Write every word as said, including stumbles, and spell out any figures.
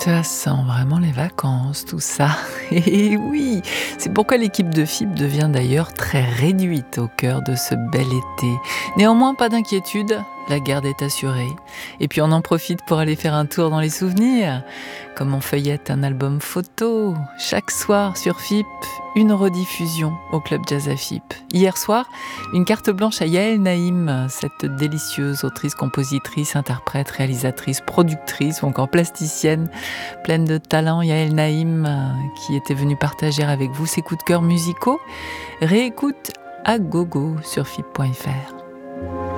Ça sent vraiment les vacances, tout ça. Et oui, c'est pourquoi l'équipe de F I B devient d'ailleurs très réduite au cœur de ce bel été. Néanmoins, pas d'inquiétude, la garde est assurée. Et puis on en profite pour aller faire un tour dans les souvenirs, comme on feuillette un album photo. Chaque soir sur F I P, une rediffusion au Club Jazz à F I P. Hier soir, une carte blanche à Yael Naïm, cette délicieuse autrice, compositrice, interprète, réalisatrice, productrice ou encore plasticienne, pleine de talent. Yael Naïm, qui était venue partager avec vous ses coups de cœur musicaux. Réécoute à gogo sur F I P point F R.